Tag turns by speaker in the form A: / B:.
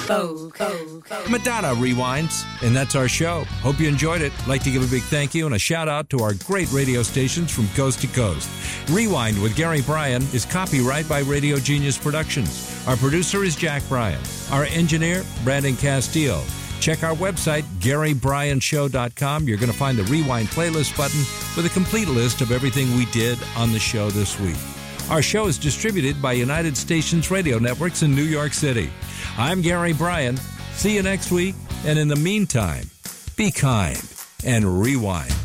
A: Madonna rewinds, and that's our show. Hope you enjoyed it. I'd like to give a big thank you and a shout out to our great radio stations from coast to coast. Rewind with Gary Bryan is copyright by Radio Genius Productions. Our producer is Jack Bryan. Our engineer, Brandon Castillo. Check our website, GaryBryanShow.com. You're going to find the Rewind playlist button with a complete list of everything we did on the show this week. Our show is distributed by United Stations Radio Networks in New York City. I'm Gary Bryan. See you next week. And in the meantime, be kind and rewind.